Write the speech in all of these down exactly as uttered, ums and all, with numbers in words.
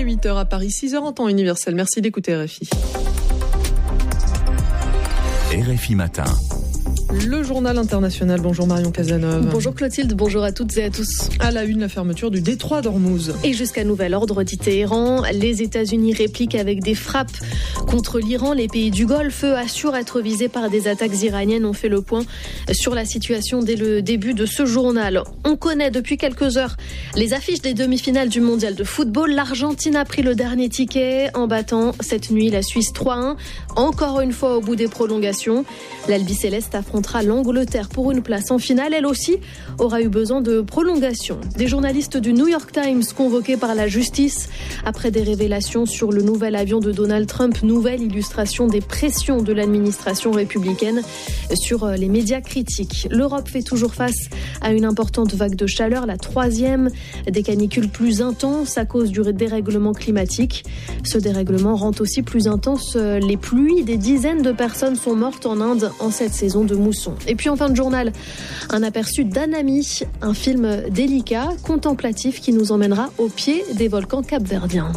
est huit heures à Paris, six heures en temps universel. Merci d'écouter R F I. R F I Matin. Le journal international. Bonjour Marion Cazeneuve. Bonjour Clotilde, bonjour à toutes et à tous. À la une, la fermeture du détroit d'Ormuz. Et jusqu'à nouvel ordre, dit Téhéran, les États-Unis répliquent avec des frappes contre l'Iran. Les pays du Golfe assurent être visés par des attaques iraniennes. On fait le point sur la situation dès le début de ce journal. On connaît depuis quelques heures les affiches des demi-finales du mondial de football. L'Argentine a pris le dernier ticket en battant cette nuit la Suisse trois un. Encore une fois au bout des prolongations. L'Albi-Céleste affrontera l'Angleterre pour une place en finale. Elle aussi aura eu besoin de prolongation. Des journalistes du New York Times convoqués par la justice après des révélations sur le nouvel avion de Donald Trump. Nouvelle illustration des pressions de l'administration républicaine sur les médias critiques. L'Europe fait toujours face à une importante vague de chaleur, la troisième, des canicules plus intenses à cause du dérèglement climatique. Ce dérèglement rend aussi plus intense les pluies. Des dizaines de personnes sont mortes en Inde en cette saison de mousson. Et puis en fin de journal, un aperçu d'Anami, un film délicat, contemplatif qui nous emmènera au pied des volcans capverdiens.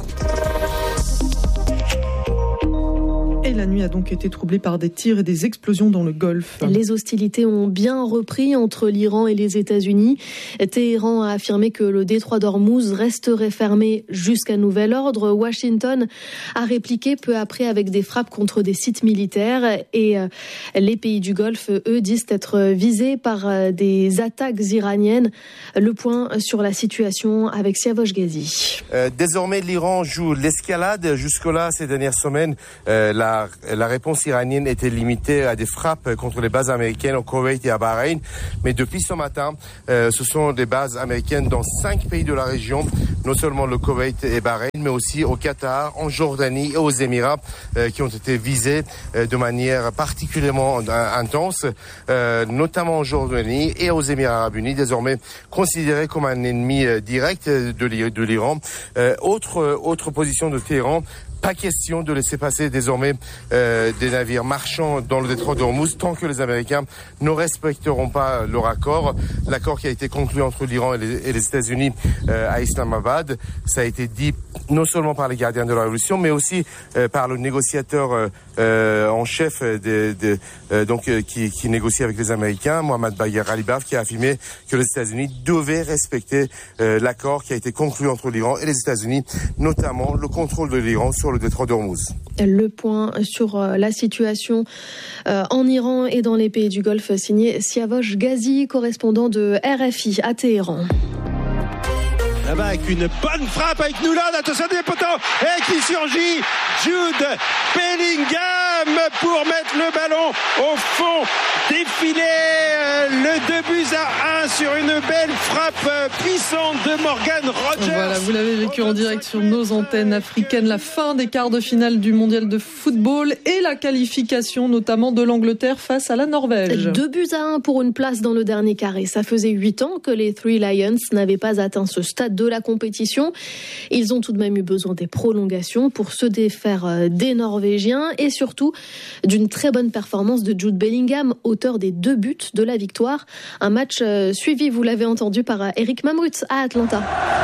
Et la nuit a donc été troublée par des tirs et des explosions dans le Golfe. Les hostilités ont bien repris entre l'Iran et les États-Unis. Téhéran a affirmé que le détroit d'Ormuz resterait fermé jusqu'à nouvel ordre. Washington a répliqué peu après avec des frappes contre des sites militaires. Et les pays du Golfe, eux, disent être visés par des attaques iraniennes. Le point sur la situation avec Siavosh Ghazi. Euh, désormais, l'Iran joue l'escalade. Jusque-là, ces dernières semaines, euh, la La réponse iranienne était limitée à des frappes contre les bases américaines au Koweït et à Bahreïn. Mais depuis ce matin, euh, ce sont des bases américaines dans cinq pays de la région, non seulement le Koweït et Bahreïn, mais aussi au Qatar, en Jordanie et aux Émirats, euh, qui ont été visés euh, de manière particulièrement euh, intense, euh, notamment en Jordanie et aux Émirats arabes unis, désormais considérés comme un ennemi euh, direct de l'Iran. Euh, autre, autre position de Téhéran. Pas question de laisser passer désormais euh, des navires marchands dans le détroit d'Ormuz tant que les Américains ne respecteront pas leur accord. L'accord qui a été conclu entre l'Iran et les, et les États-Unis euh, à Islamabad, ça a été dit non seulement par les gardiens de la révolution, mais aussi euh, par le négociateur euh, euh, en chef de, de, euh, donc euh, qui, qui négocie avec les Américains, Mohammad Bagher Ghalibaf, qui a affirmé que les États-Unis devaient respecter euh, l'accord qui a été conclu entre l'Iran et les États-Unis, notamment le contrôle de l'Iran sur le détroit d'Ormuz. Le point sur la situation en Iran et dans les pays du Golfe, signé Siavosh Ghazi, correspondant de R F I à Téhéran. Là-bas avec une bonne frappe avec Nouland, attention des poteaux, et qui surgit Jude Bellingham pour mettre le ballon au fond, défiler le deux buts à un sur une belle frappe puissante de Morgan Rogers. Voilà, vous l'avez vécu en direct sur nos antennes africaines, la fin des quarts de finale du mondial de football et la qualification notamment de l'Angleterre face à la Norvège. Deux buts à un pour une place dans le dernier carré. Ça faisait huit ans que les Three Lions n'avaient pas atteint ce stade de la compétition. Ils ont tout de même eu besoin des prolongations pour se défaire des Norvégiens et surtout d'une très bonne performance de Jude Bellingham, auteur des deux buts de la victoire. Un match suivi, vous l'avez entendu, par Eric Mamrut à Atlanta.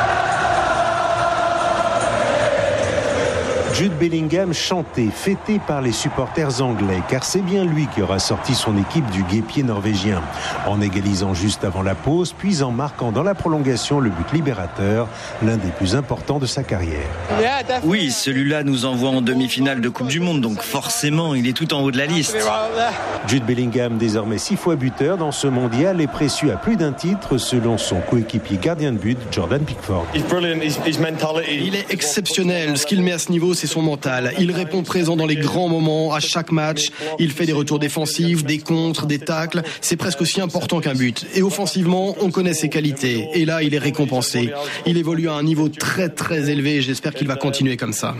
Jude Bellingham chanté, fêté par les supporters anglais, car c'est bien lui qui aura sorti son équipe du guêpier norvégien, en égalisant juste avant la pause, puis en marquant dans la prolongation le but libérateur, l'un des plus importants de sa carrière. Oui, celui-là nous envoie en demi-finale de Coupe du Monde, donc forcément, il est tout en haut de la liste. Jude Bellingham, désormais six fois buteur dans ce mondial, est précieux à plus d'un titre, selon son coéquipier gardien de but, Jordan Pickford. Il est exceptionnel, ce qu'il met à ce niveau, c'est son mental. Il répond présent dans les grands moments, à chaque match. Il fait des retours défensifs, des contres, des tacles. C'est presque aussi important qu'un but. Et offensivement, on connaît ses qualités. Et là, il est récompensé. Il évolue à un niveau très très élevé et j'espère qu'il va continuer comme ça.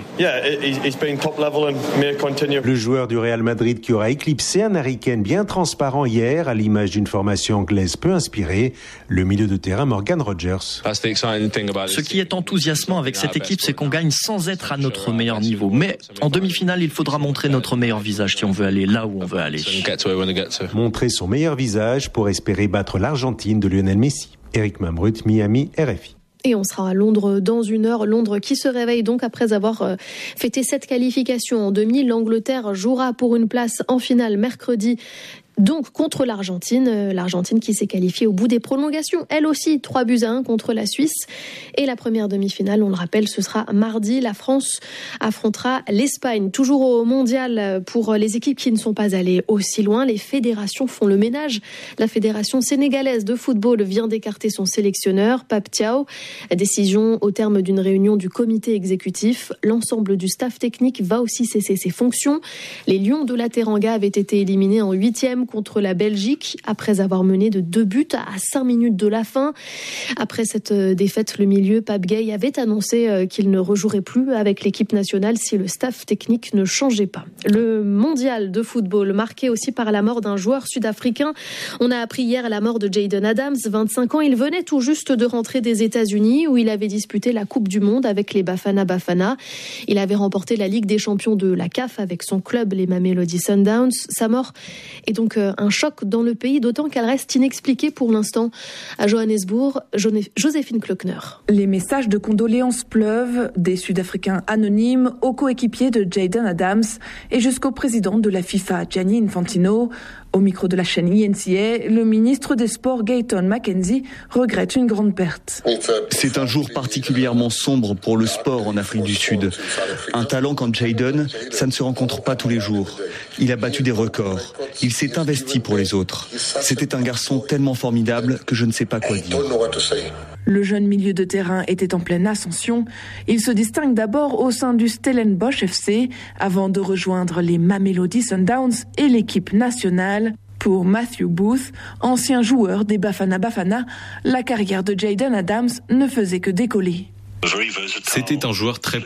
Le joueur du Real Madrid qui aura éclipsé un Harry Kane bien transparent hier, à l'image d'une formation anglaise peu inspirée, le milieu de terrain Morgan Rogers. Ce qui est enthousiasmant avec cette équipe, c'est qu'on gagne sans être à notre meilleur niveau. Mais en demi-finale, il faudra montrer notre meilleur visage si on veut aller là où on veut aller. Montrer son meilleur visage pour espérer battre l'Argentine de Lionel Messi. Eric Mamrut, Miami, R F I. Et on sera à Londres dans une heure. Londres qui se réveille donc après avoir fêté cette qualification en demi. L'Angleterre jouera pour une place en finale mercredi. Donc contre l'Argentine, l'Argentine qui s'est qualifiée au bout des prolongations, elle aussi trois buts à un contre la Suisse. Et la première demi-finale, on le rappelle, ce sera mardi. La France affrontera l'Espagne. Toujours au mondial pour les équipes qui ne sont pas allées aussi loin. Les fédérations font le ménage. La fédération sénégalaise de football vient d'écarter son sélectionneur, Pape Thiaw. Décision au terme d'une réunion du comité exécutif. L'ensemble du staff technique va aussi cesser ses fonctions. Les Lions de la Teranga avaient été éliminés en huitième contre la Belgique après avoir mené de deux buts à cinq minutes de la fin. Après cette défaite, le milieu Pape Gueye avait annoncé qu'il ne rejouerait plus avec l'équipe nationale si le staff technique ne changeait pas. Le mondial de football marqué aussi par la mort d'un joueur sud-africain. On a appris hier la mort de Jayden Adams, vingt-cinq ans. Il venait tout juste de rentrer des États-Unis où il avait disputé la Coupe du Monde avec les Bafana Bafana. Il avait remporté la Ligue des champions de la C A F avec son club, les Mamelodi Sundowns. Sa mort est donc un choc dans le pays, d'autant qu'elle reste inexpliquée pour l'instant. À Johannesburg, Joséphine Klockner. Les messages de condoléances pleuvent, des Sud-Africains anonymes aux coéquipiers de Jayden Adams et jusqu'au président de la FIFA, Gianni Infantino. Au micro de la chaîne I N C A, le ministre des Sports, Gayton McKenzie, regrette une grande perte. C'est un jour particulièrement sombre pour le sport en Afrique du Sud. Un talent comme Jayden, ça ne se rencontre pas tous les jours. Il a battu des records. Il s'est investi pour les autres. C'était un garçon tellement formidable que je ne sais pas quoi dire. Le jeune milieu de terrain était en pleine ascension. Il se distingue d'abord au sein du Stellenbosch F C avant de rejoindre les Mamelodi Sundowns et l'équipe nationale. Pour Matthew Booth, ancien joueur des Bafana Bafana, la carrière de Jayden Adams ne faisait que décoller. C'était un joueur très